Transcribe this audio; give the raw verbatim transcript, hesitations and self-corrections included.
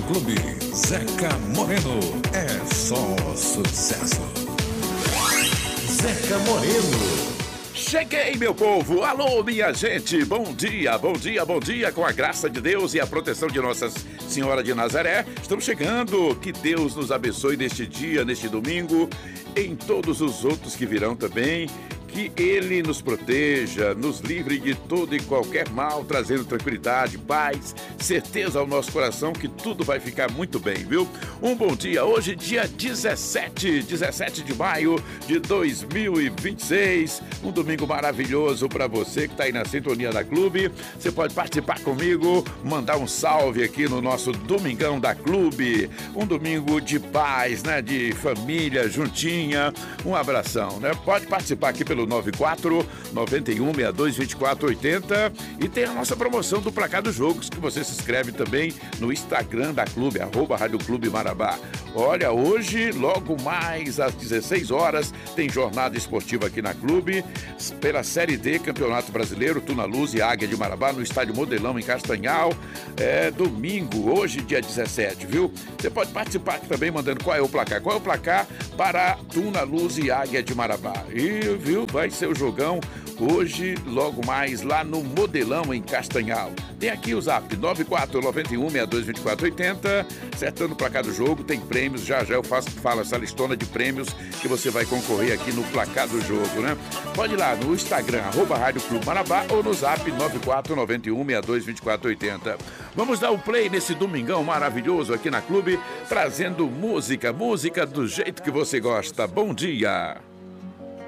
Clube, Zeca Moreno, é só sucesso. Zeca Moreno. Cheguei, meu povo! Alô, minha gente! Bom dia, bom dia, bom dia! Com a graça de Deus e a proteção de Nossa Senhora de Nazaré, estamos chegando. Que Deus nos abençoe neste dia, neste domingo, em todos os outros que virão também. Que Ele nos proteja, nos livre de todo e qualquer mal, trazendo tranquilidade, paz, certeza ao nosso coração que tudo vai ficar muito bem, viu? Um bom dia, hoje dia dezessete, dezessete de maio de dois mil e vinte e seis, um domingo maravilhoso para você que está aí na sintonia da Clube. Você pode participar comigo, mandar um salve aqui no nosso Domingão da Clube, um domingo de paz, né? De família juntinha, um abração, né? Pode participar aqui pelo nove quatro nove um seis dois dois quatro oito zero e tem a nossa promoção do Placar dos Jogos, que você se inscreve também no Instagram da Clube, arroba Rádio Clube Marabá. Olha, hoje, logo mais às dezesseis horas, tem jornada esportiva aqui na Clube, pela Série D, Campeonato Brasileiro, Tuna Luz e Águia de Marabá, no Estádio Modelão, em Castanhal, é domingo, hoje, dia dezessete, viu? Você pode participar aqui também, mandando qual é o placar. Qual é o placar para Tuna Luz e Águia de Marabá? E, viu, vai ser o jogão hoje, logo mais, lá no Modelão, em Castanhal. Tem aqui o zap nove quatro nove um seis dois dois quatro oito zero, acertando o placar do jogo, tem prêmios, já já eu faço, falo essa listona de prêmios que você vai concorrer aqui no placar do jogo, né? Pode ir lá no Instagram, arroba Rádio Clube Marabá, ou no zap nove quatro nove um seis dois dois quatro oito zero. Vamos dar o play nesse domingão maravilhoso aqui na Clube, trazendo música, música do jeito que você gosta. Bom dia!